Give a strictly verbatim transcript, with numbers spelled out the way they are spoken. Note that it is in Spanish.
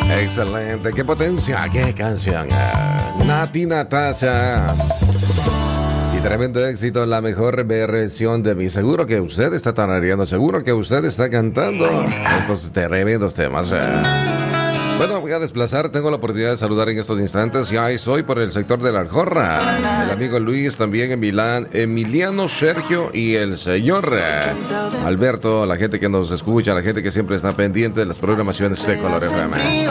Excelente, qué potencia, qué canción. Nati Natasha. Y tremendo éxito, la mejor versión de mí. Seguro que usted está tarareando, seguro que usted está cantando estos tremendos temas. Bueno, voy a desplazar, tengo la oportunidad de saludar en estos instantes. Ya estoy por el sector de la Aljorra. El amigo Luis, también en Milán, Emiliano, Sergio y el señor Alberto, la gente que nos escucha, la gente que siempre está pendiente de las programaciones de Color F M.